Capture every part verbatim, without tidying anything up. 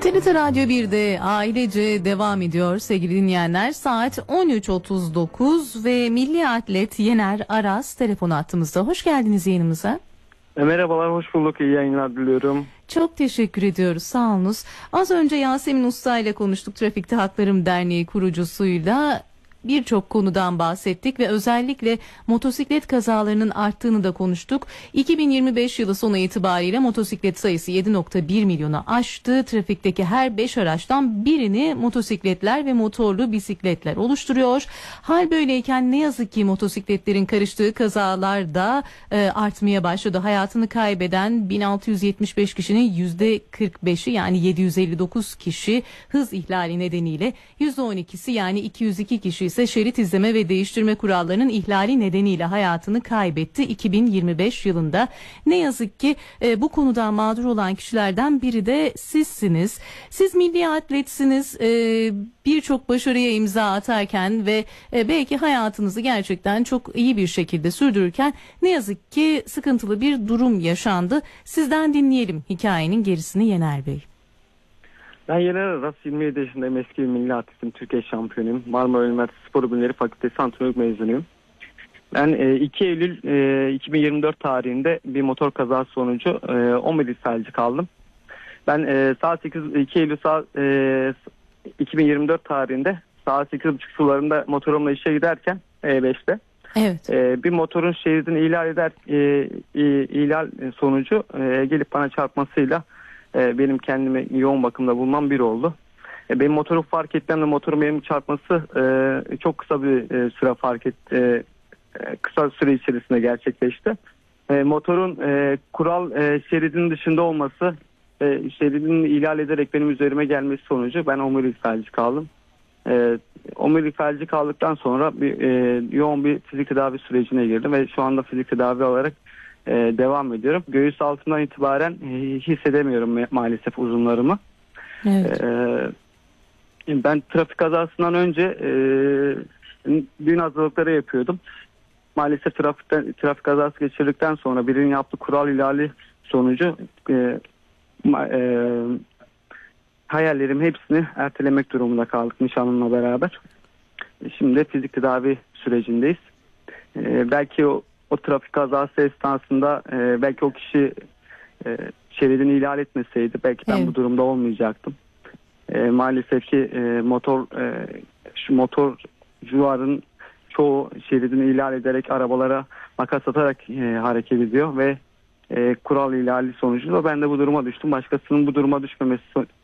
T R T Radyo birde ailece devam ediyor sevgili dinleyenler. Saat on üç otuz dokuz ve milli atlet Yener Aras telefon hattımızda. Hoş geldiniz yayınımıza. E, merhabalar, hoş bulduk. İyi yayınlar diliyorum. Çok teşekkür ediyoruz, sağ olunuz. Az önce Yasemin Usta ile konuştuk, Trafikte Haklarım Derneği kurucusuyla. Birçok konudan bahsettik ve özellikle motosiklet kazalarının arttığını da konuştuk. iki bin yirmi beş yılı sonu itibariyle motosiklet sayısı yedi nokta bir milyonu aştı. Trafikteki her beş araçtan birini motosikletler ve motorlu bisikletler oluşturuyor. Hal böyleyken ne yazık ki motosikletlerin karıştığı kazalar da e, artmaya başladı. Hayatını kaybeden bin altı yüz yetmiş beş kişinin yüzde kırk beşi yani yedi yüz elli dokuz kişi hız ihlali nedeniyle, yüzde on ikisi yani iki yüz iki kişi ise şerit izleme ve değiştirme kurallarının ihlali nedeniyle hayatını kaybetti iki bin yirmi beş yılında. Ne yazık ki e, bu konuda mağdur olan kişilerden biri de sizsiniz. Siz milli atletsiniz, e, birçok başarıya imza atarken ve e, belki hayatınızı gerçekten çok iyi bir şekilde sürdürürken ne yazık ki sıkıntılı bir durum yaşandı. Sizden dinleyelim hikayenin gerisini Yener Bey. Ben Yener Aras, yirmi yedi yaşındayım, eski bir milli atletim, Türkiye şampiyonuyum. Marmara Üniversitesi Spor Bilimleri Fakültesi antrenörlük mezunuyum. Ben e, iki Eylül e, iki bin yirmi dört tarihinde bir motor kazası sonucu e, omurilik felci kaldım. Ben e, saat sekiz, iki Eylül saat, e, iki bin yirmi dört tarihinde saat sekiz buçuk sularında motorumla işe giderken E beşte Evet. e, bir motorun şeridini ihlal eder e, e, ihlal sonucu e, gelip bana çarpmasıyla benim kendimi yoğun bakımda bulmam bir oldu. Benim motoru fark etmem ve motorum benim çarpması çok kısa bir süre fark etti. Kısa süre içerisinde gerçekleşti. Motorun kural şeridinin dışında olması, şeridini ihlal ederek benim üzerime gelmesi sonucu ben omurilik felci kaldım. Omurilik felci kaldıktan sonra bir, yoğun bir fizik tedavi sürecine girdim ve şu anda fizik tedavi alarak Ee, devam ediyorum. Göğüs altından itibaren e, hissedemiyorum maalesef uzunlarımı. Evet. Ee, ben trafik kazasından önce e, düğün hazırlıkları yapıyordum. Maalesef trafikten, trafik kazası geçirdikten sonra birinin yaptığı kural ihlali sonucu e, e, hayallerim hepsini ertelemek durumunda kaldık nişanlımla beraber. Şimdi fizik tedavi sürecindeyiz. E, belki o O trafik kazası esnasında e, belki o kişi e, şeridini ihlal etmeseydi belki ben evet. bu durumda olmayacaktım. E, maalesef ki e, motor e, şu motorcuların çoğu şeridini ihlal ederek arabalara makas atarak e, hareket ediyor ve e, kural ihlali sonucunda ben de bu duruma düştüm. Başkasının bu duruma düşmemesi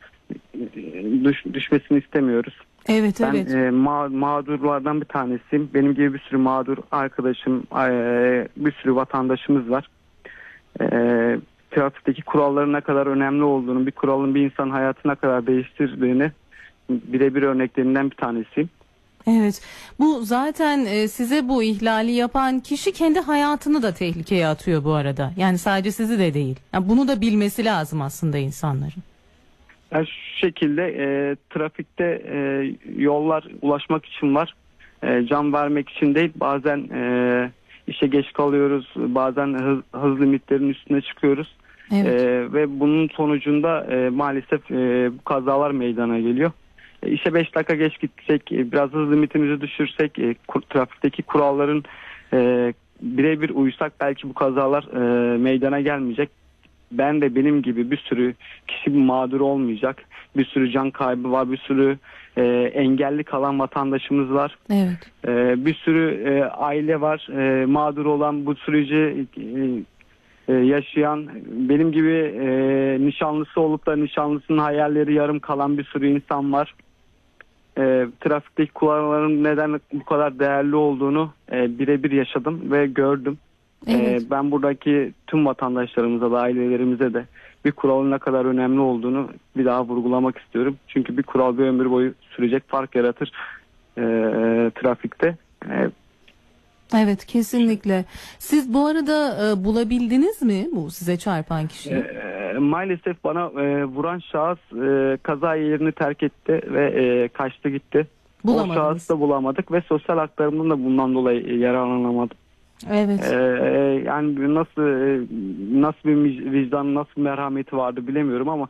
düş, düşmesini istemiyoruz. Evet, ben evet. E, ma- mağdurlardan bir tanesiyim. Benim gibi bir sürü mağdur arkadaşım, e, bir sürü vatandaşımız var. E, trafikteki kuralların ne kadar önemli olduğunu, bir kuralın bir insan hayatına kadar değiştirdiğini birebir örneklerinden bir tanesiyim. Evet, bu zaten e, size bu ihlali yapan kişi kendi hayatını da tehlikeye atıyor bu arada. Yani sadece sizi de değil. Yani bunu da bilmesi lazım aslında insanların. Yani şu şekilde e, trafikte e, yollar ulaşmak için var. E, can vermek için değil. Bazen e, işe geç kalıyoruz. Bazen hız, hız limitlerinin üstüne çıkıyoruz. Evet. E, ve bunun sonucunda e, maalesef e, bu kazalar meydana geliyor. E, işe beş dakika geç gitsek, e, biraz hız limitimizi düşürsek, e, kur, trafikteki kuralların e, birebir uysak belki bu kazalar e, meydana gelmeyecek. Ben de benim gibi bir sürü kişi mağdur olmayacak. Bir sürü can kaybı var. Bir sürü e, engelli kalan vatandaşımız var. Evet. E, bir sürü e, aile var. E, mağdur olan, bu süreci e, e, yaşayan, benim gibi e, nişanlısı olup da nişanlısının hayalleri yarım kalan bir sürü insan var. E, trafikteki kuralların neden bu kadar değerli olduğunu e, birebir yaşadım ve gördüm. Evet. Ee, ben buradaki tüm vatandaşlarımıza da ailelerimize de bir kuralın ne kadar önemli olduğunu bir daha vurgulamak istiyorum. Çünkü bir kural bir ömür boyu sürecek fark yaratır e, trafikte. E, evet, kesinlikle. Siz bu arada e, bulabildiniz mi bu size çarpan kişiyi? E, maalesef bana e, vuran şahıs e, kaza yerini terk etti ve e, kaçtı gitti. O şahsı da bulamadık ve sosyal haklarımdan da bundan dolayı yararlanamadım. Evet. Ee, yani nasıl nasıl bir vicdan, nasıl bir merhameti vardı bilemiyorum ama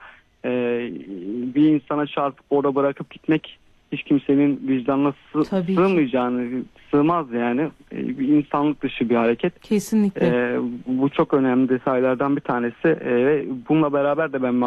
e, bir insana çarpıp orada bırakıp gitmek hiç kimsenin vicdanına sığ, Tabii ki. sığmayacağını, sığmaz yani. E, bir insanlık dışı bir hareket. Kesinlikle. E, bu çok önemli detaylardan bir tanesi. E, bununla beraber de ben